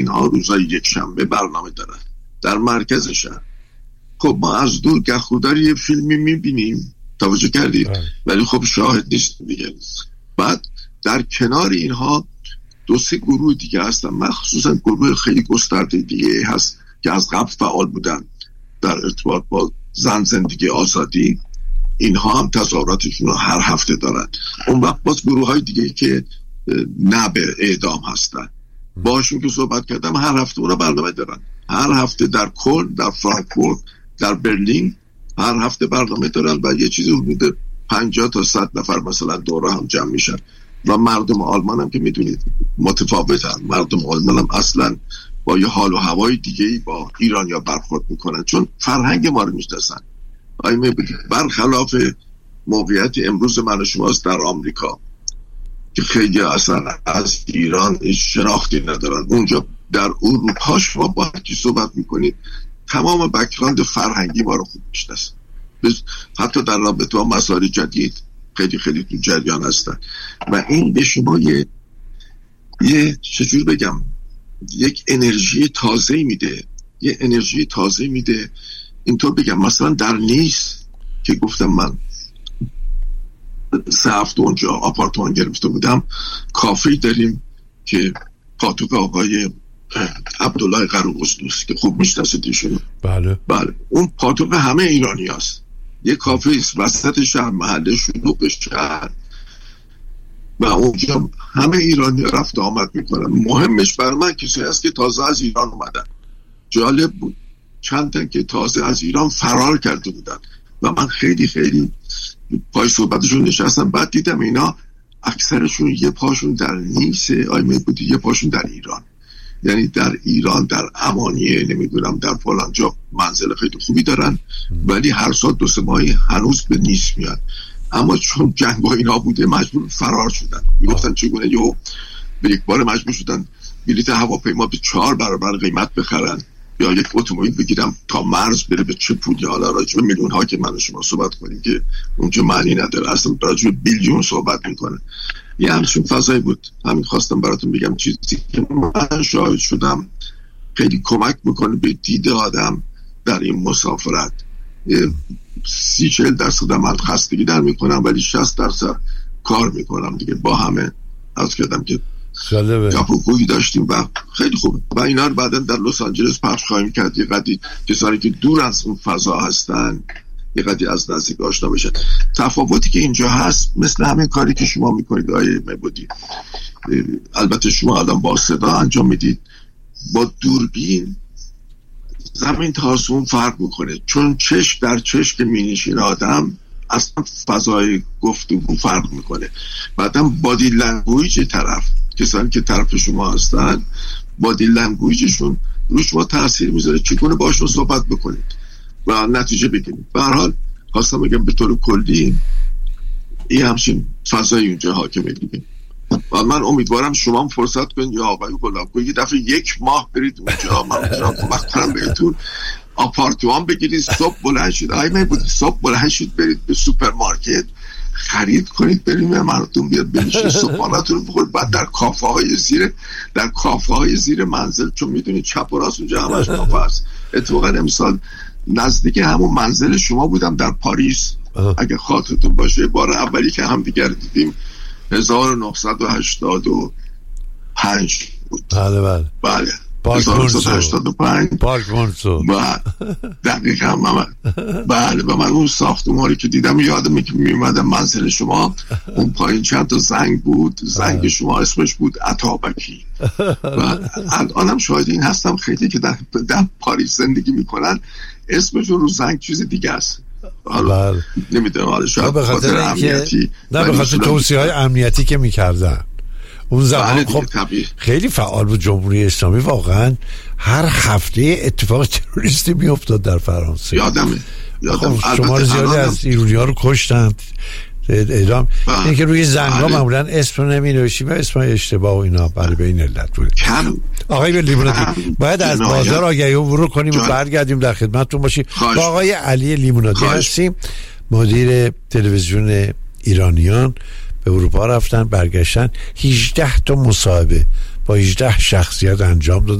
اینها روزای یک شنبه برنامه دارن در مرکز شهر. خب ما از دور گهخوداری یه فیلمی میبینیم، توجه کردید، ولی خب شاهد نیست دیگه. بعد در کنار اینها 2-3 گروه دیگه هستن، مخصوصا گروه خیلی گسترده دیگه هست که از قبل فعال بودن در ارتباط با زن زندگی آزادی. اینها هم تظاهراتشون رو هر هفته دارن. اون وقت باز گروه های دیگه که نه به اعدام هستن باشون که صحبت کردم، هر هفته اونا برنامه دارن. هر هفته در کلن، در فرانکفورت، در برلین هر هفته برنامه دارن و یه چیزی حدود 50 تا 100 نفر مثلا دوره هم جمع میشن. و مردم آلمان هم که میدونید متفاوتن. مردم آلمان هم اصلا با یه حال و هوای دیگه‌ای با ایرانیا برخورد میکنن، چون فرهنگ ما رو میشناسن. برخلاف موقعیت امروز من و شماست در آمریکا که خیلی اصلا از ایران شناختی ندارن. اونجا در اروپا شما با کی صحبت میکنید تمام بک‌گراند فرهنگی ما رو خوب میشناسن، حتی در رابطه با مسائل جدید خیلی خیلی تو جریان هستن. و این به شما یه چجور بگم یک انرژی تازه میده. اینطور بگم مثلا در نیس که گفتم من 3 هفته اونجا آپارتمان گرفته بودم، کافه داریم که پاتوق آقای عبدالله قروقسطوس که خوب میشناسیدشون. بله اون پاتوق همه ایرانی هست. یه کافه است وسط شهر، محله شلوغ شهر و اونجا همه ایرانی رفت آمد میکنن. مهمش بر من کسی هست که تازه از ایران اومدن. جالب بود چند تا که تازه از ایران فرار کرده بودن و من خیلی خیلی پای صحبتشون نشستم. بعد دیدم اینا اکثرشون یه پاشون در نیس آیمه بودی، یه پاشون در ایران، یعنی در ایران در امانیه نمیدونم در فلان جا منزل خیلی خوبی دارن، ولی هر سال 2-3 ماهی هنوز به نیس میاد. اما چون جنگ با اینا بوده مجبور فرار شدن. میگفتن چگونه یهو به یک بار مجبور شدن بلیط هواپیما به 4 برابر قیمت بخرن یا یک اتومبیل بگیرم تا مرز بره به چه پولی. حالا راجع به میلیون ها که من و شما صحبت کنیم که اونجا معنی نداره، اصلا راجع به بیلیون صحبت میکنه. یه همچین فضایی بود. همین خواستم براتون بگم چیزی که من شاهد شدم خیلی کمک میکنه به دید آدم در این مسافرت. 30-40% من خستگی در میکنم ولی 60% کار میکنم دیگه. با همه از کردم که گپوگویی داشتیم و خیلی خوب و اینا رو بعدا در لس آنجلس پخش خواهیم کرد. یه قدری کسانی که دور از اون فضا هستن یه قدری از نزدیک آشنا بشن. تفاوتی که اینجا هست مثل همین کاری که شما میکنید آقای مبودی، البته شما الان با صدا انجام میدید، با دوربین زمین تا آسمون فرق میکنه، چون چشم در چشم که مینشین آدم اصلا فضای گفتگو فرق میکنه. بعدم بادی لنگویج طرف، کسانی که طرف شما هستن بادی لنگویجشون روی شما تاثیر میذاره، چگونه باشون صحبت بکنید و نتیجه بگیرید. به هر حال خواستم بگم به طور کلی این همچین فضای اونجا حاکمه دیگه. و من امیدوارم شما هم فرصت کنید یا آقای گلابگو یه دفعه 1 ماه برید اونجا، من میتونم کمک کنم بهتون. آپارتمان بگیرید، صبح بلند شید برید به سوپرمارکت خرید کنید، برید مردم بیاد بنشین صبحانه‌تون رو بخورید. بعد در کافه های زیر منزل، چون میدونید چپ و راست اونجا همش کافه است. اتفاقا امسال نزدیک همون منزل شما بودم در پاریس، اگه خاطرتون باشه بار اولی که هم دیگر دیدیم 1985 بود. بله پارک 1985 مونسو. دقیقا بله. و من اون ساختمانی که دیدم یادمه که میومدم منزل شما، اون پایین چند تا زنگ بود، زنگ شما اسمش بود عطابکی. و الانم شاهد این هستم خیلی که در پاریس زندگی میکنن اسمشون رو زنگ چیز دیگه است. حالا نمیدونم، حالا شاید به خاطر امنیتی، نه به خاطر توصیه‌های امنیتی که میکردن اون زمان. خب خیلی فعال بود جمهوری اسلامی، واقعا هر هفته اتفاق تروریستی میافتاد در فرانسه. یادمه. خب شمار زیادی از ایرانی‌ها رو کشتن، اعدام. این که روی زنگ‌ها معمولا اسم رو نمی‌نویسیم و اسم اشتباه و اینا، برای به این علت بود. آقای لیمونادی باید از بازار آگهی عبور کنیم و برگردیم در خدمتتون باشیم. با آقای علی لیمونادی هستیم، مدیر تلویزیون ایرانیان. به اروپا رفتن، برگشتن، 18 تا مصاحبه با 18 شخصیت انجام دادن.